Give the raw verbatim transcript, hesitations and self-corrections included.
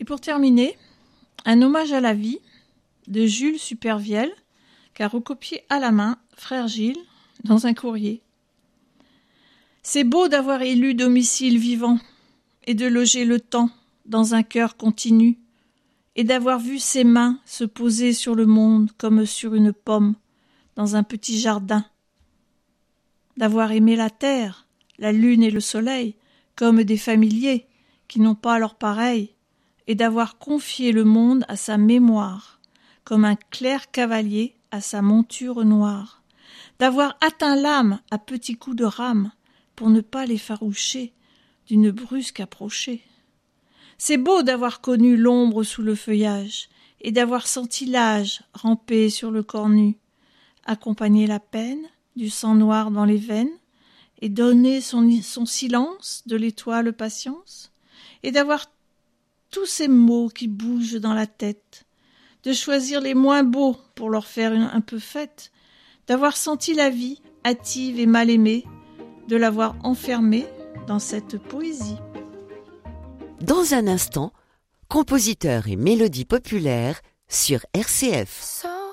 pour terminer, un hommage à la vie de Jules Supervielle, qu'a recopié à la main frère Gilles dans un courrier. C'est beau d'avoir élu domicile vivant et de loger le temps dans un cœur continu et d'avoir vu ses mains se poser sur le monde comme sur une pomme dans un petit jardin, d'avoir aimé la terre, la lune et le soleil comme des familiers qui n'ont pas leur pareil, et d'avoir confié le monde à sa mémoire comme un clerc cavalier à sa monture noire, d'avoir atteint l'âme à petits coups de rame pour ne pas l'effaroucher d'une brusque approchée. C'est beau d'avoir connu l'ombre sous le feuillage et d'avoir senti l'âge ramper sur le corps nu, accompagner la peine du sang noir dans les veines et donner son, son silence de l'étoile patience, et d'avoir tous ces mots qui bougent dans la tête, de choisir les moins beaux pour leur faire une, un peu fête, d'avoir senti la vie hâtive et mal aimée, de l'avoir enfermée dans cette poésie. Dans un instant, compositeur et mélodie populaire sur R C F.